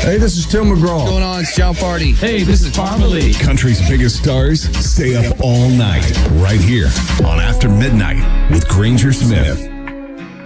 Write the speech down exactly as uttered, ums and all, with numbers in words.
Hey, this is Tim McGraw. What's going on? It's John Party. Hey, this is Farmer Lee. Country's biggest stars stay up all night right here on After Midnight with Granger Smith.